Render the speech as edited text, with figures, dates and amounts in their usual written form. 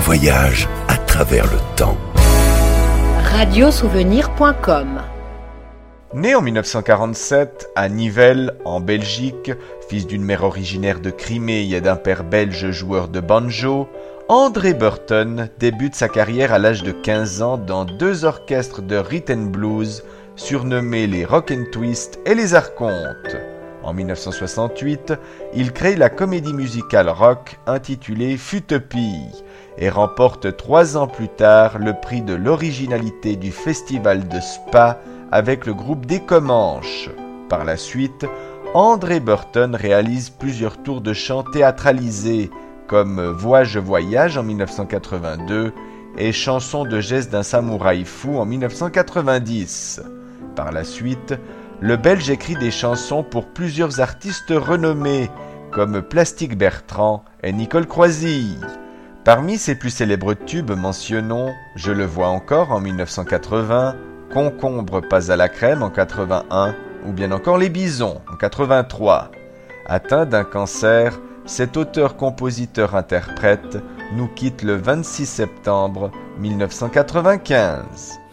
voyage à travers le temps. Radiosouvenir.com. Né en 1947 à Nivelles, en Belgique, fils d'une mère originaire de Crimée et d'un père belge joueur de banjo, André Burton débute sa carrière à l'âge de 15 ans dans deux orchestres de rhythm and blues surnommés les Rock and Twist et les Archontes. En 1968, il crée la comédie musicale rock intitulée Futopie et remporte 3 ans plus tard le prix de l'originalité du festival de Spa avec le groupe des Comanches. Par la suite, André Burton réalise plusieurs tours de chant théâtralisés comme Vois-je voyage en 1982 et Chanson de geste d'un samouraï fou en 1990. Par la suite, le Belge écrit des chansons pour plusieurs artistes renommés comme Plastique Bertrand et Nicole Croisille. Parmi ses plus célèbres tubes, mentionnons Je le vois encore en 1980, Concombre pas à la crème en 81 ou bien encore Les Bisons en 83. Atteint d'un cancer, cet auteur-compositeur-interprète nous quitte le 26 septembre 1995.